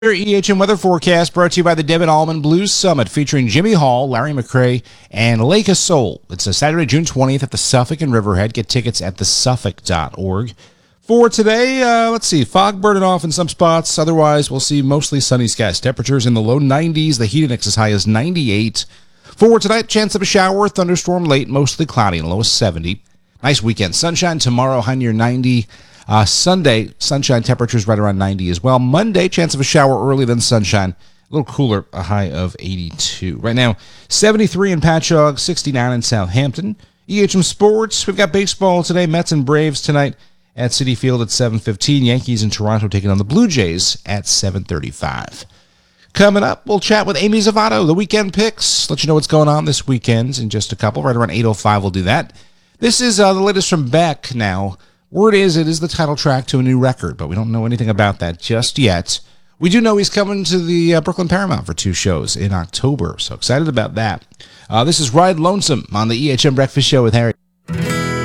Your EHM weather forecast brought to you by the Devin Allman Blues Summit featuring Jimmy Hall, Larry McCray, and Lake of Soul. It's a Saturday, June 20th at the Suffolk in Riverhead. Get tickets at thesuffolk.org. For today, let's see, fog burning off in some spots. Otherwise, we'll see mostly sunny skies. Temperatures in the low 90s. The heat index as high as 98. For tonight, chance of a shower, thunderstorm late, mostly cloudy, and low of 70. Nice weekend. Sunshine tomorrow, high near 90. Sunday, sunshine temperatures right around 90 as well. Monday, chance of a shower early, then sunshine. A little cooler, a high of 82. Right now, 73 in Patchogue, 69 in Southampton. EHM Sports, we've got baseball today. Mets and Braves tonight at Citi Field at 7:15. Yankees in Toronto taking on the Blue Jays at 7:35. Coming up, we'll chat with Amy Zavato, the weekend picks. Let you know what's going on this weekend in just a couple. Right around 8:05, we'll do that. This is the latest from Beck now. Word is it is the title track to a new record, but we don't know anything about that just yet. We do know he's coming to the Brooklyn Paramount for 2 shows in October, so excited about that. This is Ride Lonesome on the EHM Breakfast Show with Harry.